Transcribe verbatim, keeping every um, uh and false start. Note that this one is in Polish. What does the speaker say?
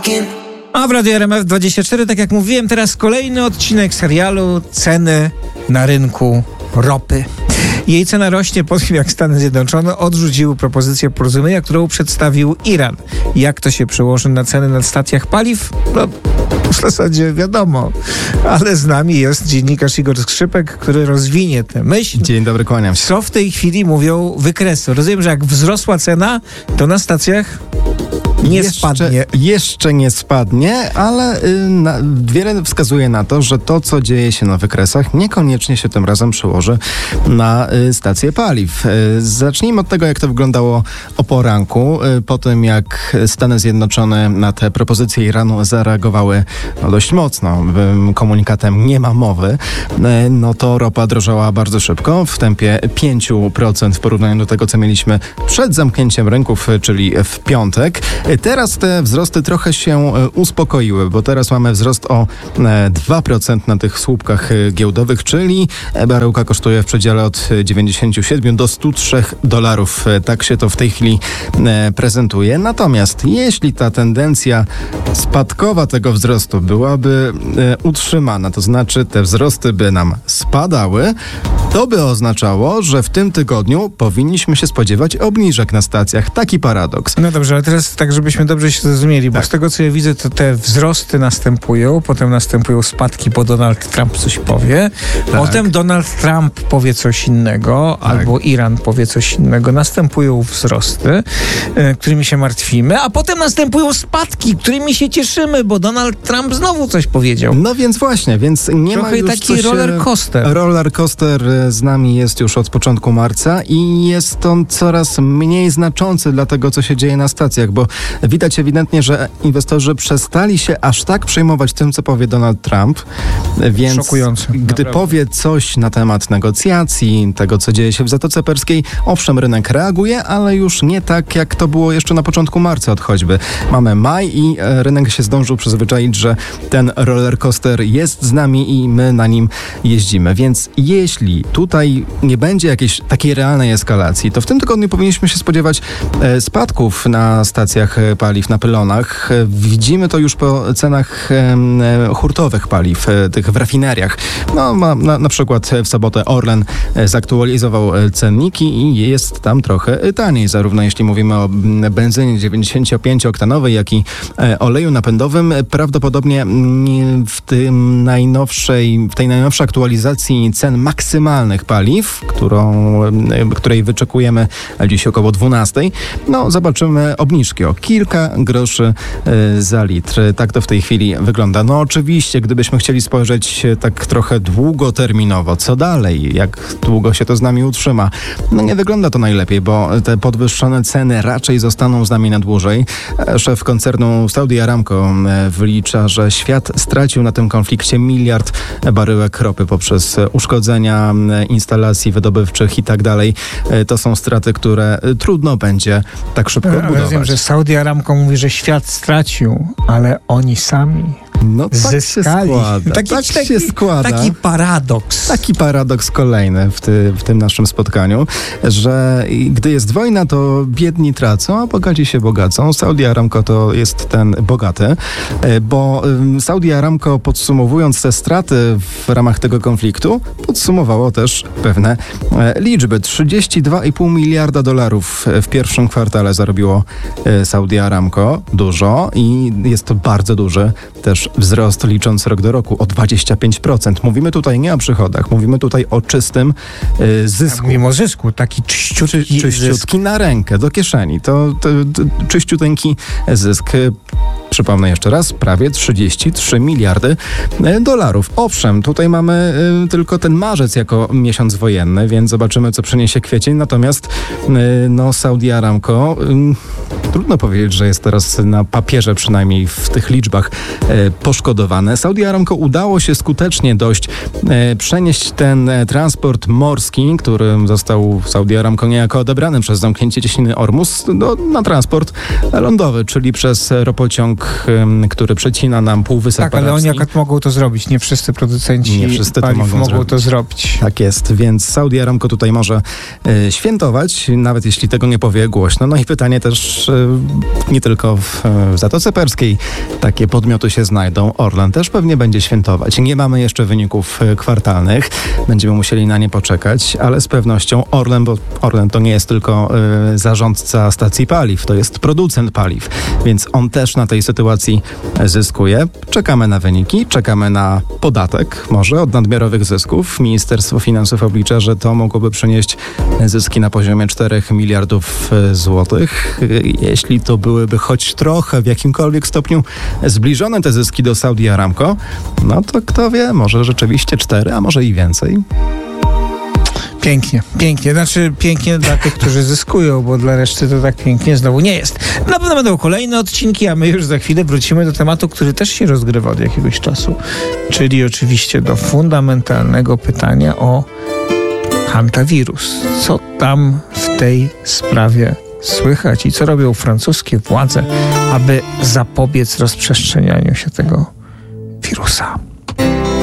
A w Radiu R M F dwadzieścia cztery, tak jak mówiłem, teraz kolejny odcinek serialu Ceny na rynku ropy. Jej cena rośnie po tym, jak Stany Zjednoczone odrzuciły propozycję porozumienia, którą przedstawił Iran. Jak to się przełoży na ceny na stacjach paliw? No, w zasadzie wiadomo. Ale z nami jest dziennikarz Igor Skrzypek, który rozwinie tę myśl. Dzień dobry, kłaniam się. Co w tej chwili mówią wykresy? Rozumiem, że jak wzrosła cena, to na stacjach nie jeszcze, spadnie. Jeszcze nie spadnie, ale y, na, wiele wskazuje na to, że to, co dzieje się na wykresach, niekoniecznie się tym razem przełoży na y, stacje paliw. Y, zacznijmy od tego, jak to wyglądało o poranku. Y, po tym, jak Stany Zjednoczone na te propozycje Iranu zareagowały no, dość mocno y, komunikatem nie ma mowy, y, no to ropa drożała bardzo szybko, w tempie pięć procent w porównaniu do tego, co mieliśmy przed zamknięciem rynków, y, czyli w piątek. Teraz te wzrosty trochę się uspokoiły, bo teraz mamy wzrost o dwa procent na tych słupkach giełdowych, czyli baryłka kosztuje w przedziale od dziewięćdziesiąt siedem do stu trzech dolarów. Tak się to w tej chwili prezentuje. Natomiast jeśli ta tendencja spadkowa tego wzrostu byłaby utrzymana, to znaczy te wzrosty by nam spadały, to by oznaczało, że w tym tygodniu powinniśmy się spodziewać obniżek na stacjach. Taki paradoks. No dobrze, ale teraz tak, żebyśmy dobrze się zrozumieli, bo tak. z tego, co ja widzę, to te wzrosty następują, potem następują spadki, bo Donald Trump coś powie, tak. potem Donald Trump powie coś innego, tak. albo Iran powie coś innego, następują wzrosty, y, którymi się martwimy, a potem następują spadki, którymi się cieszymy, bo Donald Trump znowu coś powiedział. No więc właśnie, więc nie Trochę ma już taki coś, roller coaster. Roller coaster z nami jest już od początku marca i jest on coraz mniej znaczący dla tego, co się dzieje na stacjach, bo widać ewidentnie, że inwestorzy przestali się aż tak przejmować tym, co powie Donald Trump, więc Szokujące, gdy naprawdę. powie coś na temat negocjacji, tego, co dzieje się w Zatoce Perskiej, owszem, rynek reaguje, ale już nie tak, jak to było jeszcze na początku marca od choćby. Mamy maj i rynek się zdążył przyzwyczaić, że ten roller coaster jest z nami i my na nim jeździmy, więc jeśli tutaj nie będzie jakiejś takiej realnej eskalacji, to w tym tygodniu powinniśmy się spodziewać spadków na stacjach paliw, na pylonach. Widzimy to już po cenach hurtowych paliw, tych w rafineriach. No, ma, na, na przykład w sobotę Orlen zaktualizował cenniki i jest tam trochę taniej, zarówno jeśli mówimy o benzynie dziewięćdziesięciopięcioktanowej, jak i oleju napędowym. Prawdopodobnie w tym najnowszej, w tej najnowszej aktualizacji cen maksymalnych paliw, którą, której wyczekujemy dziś około dwunastej, no zobaczymy obniżki o kilka groszy y, za litr. Tak to w tej chwili wygląda. No oczywiście, gdybyśmy chcieli spojrzeć tak trochę długoterminowo, co dalej, jak długo się to z nami utrzyma, no nie wygląda to najlepiej, bo te podwyższone ceny raczej zostaną z nami na dłużej. Szef koncernu Saudi Aramco wylicza, że świat stracił na tym konflikcie miliard baryłek ropy poprzez uszkodzenia instalacji wydobywczych i tak dalej. To są straty, które trudno będzie tak szybko odbudować. Wiem, że Saudi Aramco mówi, że świat stracił, ale oni sami no, tak zyskali. Się składa. Taki, tak taki, się składa. Taki paradoks. Taki paradoks kolejny w, ty, w tym naszym spotkaniu, że gdy jest wojna, to biedni tracą, a bogaci się bogacą. Saudi Aramco to jest ten bogaty, bo Saudi Aramco, podsumowując te straty w ramach tego konfliktu, podsumowało też pewne liczby. trzydzieści dwa i pół miliarda dolarów w pierwszym kwartale zarobiło Saudi Aramco. Dużo i jest to bardzo duży też wzrost, licząc rok do roku o dwadzieścia pięć procent. Mówimy tutaj nie o przychodach, mówimy tutaj o czystym y, zysku. A mimo zysku, taki czyściutki, Czy, czyściutki zysk. na rękę, do kieszeni. To, to, to czyściuteńki zysk. Przypomnę jeszcze raz, prawie trzydzieści trzy miliardy dolarów. Owszem, tutaj mamy y, tylko ten marzec jako miesiąc wojenny, więc zobaczymy, co przyniesie kwiecień. Natomiast y, no, Saudi Aramco, y, trudno powiedzieć, że jest teraz na papierze, przynajmniej w tych liczbach, y, poszkodowane. Saudi Aramco udało się skutecznie dość y, przenieść ten y, transport morski, który został w Saudi Aramco niejako odebrany przez zamknięcie cieśniny Ormus, do, na transport lądowy, czyli przez ropociąg blok, który przecina nam Półwysep Tak, ale Arabski. oni akurat mogą to zrobić. Nie wszyscy producenci Nie wszyscy to paliw mogą mogą zrobić. to zrobić. Tak jest, więc Saudi Aramco tutaj może y, świętować, nawet jeśli tego nie powie głośno. No i pytanie też y, nie tylko w, w Zatoce Perskiej takie podmioty się znajdą. Orlen też pewnie będzie świętować. Nie mamy jeszcze wyników y, kwartalnych. Będziemy musieli na nie poczekać, ale z pewnością Orlen, bo Orlen to nie jest tylko y, zarządca stacji paliw, to jest producent paliw, więc on też na tej sytuacji zyskuje. Czekamy na wyniki, czekamy na podatek, może od nadmiarowych zysków. Ministerstwo Finansów oblicza, że to mogłoby przynieść zyski na poziomie czterech miliardów złotych. Jeśli to byłyby choć trochę, w jakimkolwiek stopniu zbliżone te zyski do Saudi Aramco, no to kto wie, może rzeczywiście cztery, a może i więcej. Pięknie, pięknie. Znaczy pięknie dla tych, którzy zyskują, bo dla reszty to tak pięknie znowu nie jest. Na pewno będą kolejne odcinki, a my już za chwilę wrócimy do tematu, który też się rozgrywa od jakiegoś czasu. Czyli oczywiście do fundamentalnego pytania o hantawirus. Co tam w tej sprawie słychać i co robią francuskie władze, aby zapobiec rozprzestrzenianiu się tego wirusa?